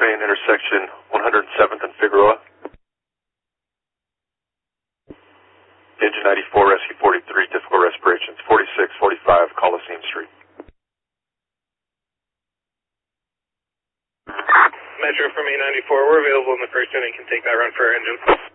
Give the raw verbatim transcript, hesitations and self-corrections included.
Spain, intersection one hundred seventh and Figueroa. Engine ninety-four, rescue forty-three, difficult respirations, forty-six forty-five, Coliseum Street. Metro from A ninety-four, we're available in the first unit, can take that run for our engine.